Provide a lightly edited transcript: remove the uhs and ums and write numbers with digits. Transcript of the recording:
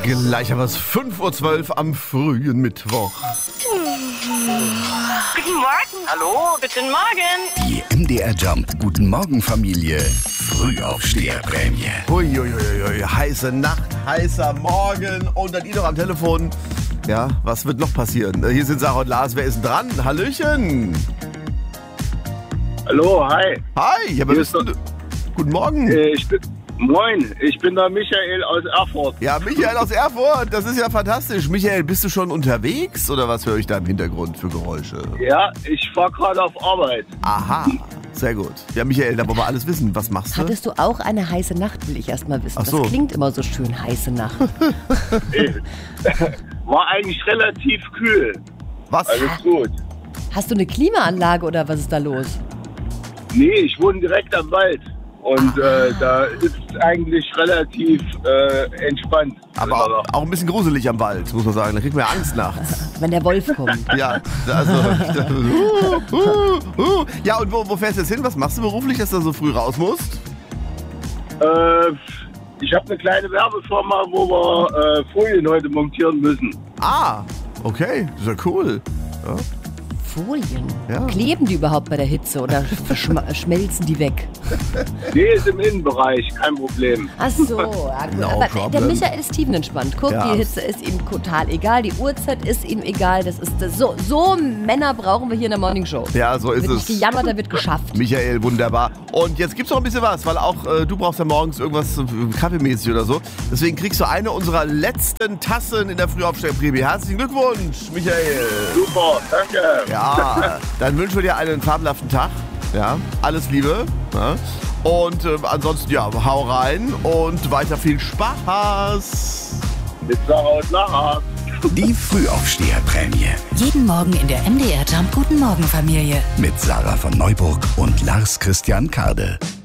Gleich haben wir es 5:12 Uhr am frühen Mittwoch. Guten Morgen. Hallo, guten Morgen. Die MDR Jump Guten Morgen Familie Frühaufsteherprämie. Huiuiui, heiße Nacht, heißer Morgen und dann noch am Telefon. Ja, was wird noch passieren? Hier sind Sarah und Lars, wer ist denn dran? Hallöchen. Hallo, hi. Hi, ja, guten Morgen. Moin, ich bin der Michael aus Erfurt. Ja, Michael aus Erfurt, das ist ja fantastisch. Michael, bist du schon unterwegs oder was höre ich da im Hintergrund für Geräusche? Ja, ich fahre gerade auf Arbeit. Aha, sehr gut. Ja, Michael, da wollen wir alles wissen. Was machst du? Hattest du auch eine heiße Nacht, will ich erst mal wissen. Ach so. Das klingt immer so schön, heiße Nacht. War eigentlich relativ kühl. Was? Alles gut. Hast du eine Klimaanlage oder was ist da los? Nee, ich wohne direkt am Wald. Und da ist eigentlich relativ entspannt. Aber auch ein bisschen gruselig am Wald, muss man sagen. Da kriegt man ja Angst nachts. Wenn der Wolf kommt. Ja, also. Ja, und wo fährst du jetzt hin? Was machst du beruflich, dass du so früh raus musst? Ich habe eine kleine Werbefirma, wo wir Folien heute montieren müssen. Ah, okay. Das ist ja cool. Ja. Folien? Ja. Kleben die überhaupt bei der Hitze oder schmelzen die weg? Nee, ist im Innenbereich, kein Problem. Ach so, ja gut. No Aber problem. der Michael ist tiefenentspannt. Guck, Ja. die Hitze ist ihm total egal, die Uhrzeit ist ihm egal. Das ist so Männer brauchen wir hier in der Morningshow. Ja, so ist Wird nicht es. gejammert, da wird geschafft. Michael, wunderbar. Und jetzt gibt's noch ein bisschen was, weil auch du brauchst ja morgens irgendwas kaffeemäßig oder so. Deswegen kriegst du eine unserer letzten Tassen in der Frühaufsteherprämie. Herzlichen Glückwunsch, Michael. Super, danke. Ja, dann wünschen wir dir einen fabelhaften Tag. Ja, alles Liebe. Ja. Und ansonsten, ja, hau rein und weiter viel Spaß. Mit Sarah und Lara. Die Frühaufsteherprämie Jeden Morgen in der MDR Jump Guten Morgen Familie. mit Sarah von Neuburg und Lars Christian Kade.